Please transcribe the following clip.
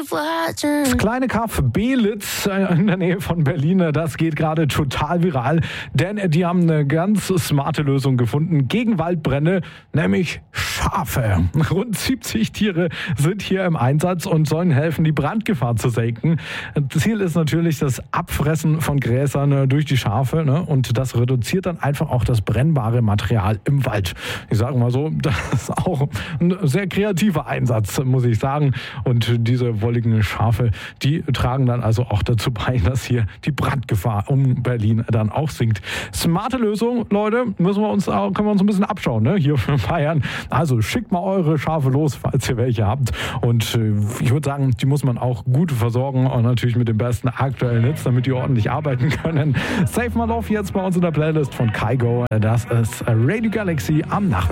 Das kleine Kaff Belitz in der Nähe von Berlin, das geht gerade total viral, denn die haben eine ganz smarte Lösung gefunden gegen Waldbrände, nämlich Schafe. Rund 70 Tiere sind hier im Einsatz und sollen helfen, die Brandgefahr zu senken. Ziel ist natürlich das Abfressen von Gräsern durch die Schafe, und das reduziert dann einfach auch das brennbare Material im Wald. Ich sage mal so, das ist auch ein sehr kreativer Einsatz, muss ich sagen. Und diese wolligen Schafe, die tragen dann also auch dazu bei, dass hier die Brandgefahr um Berlin dann auch sinkt. Smarte Lösung, Leute, können wir uns ein bisschen abschauen, hier für Bayern. Also schickt mal eure Schafe los, falls ihr welche habt. Und ich würde sagen, die muss man auch gut versorgen und natürlich mit dem besten aktuellen Hits, damit die ordentlich arbeiten können. Save My Love jetzt bei uns in der Playlist von Kygo. Das ist Radio Galaxy am Nachmittag.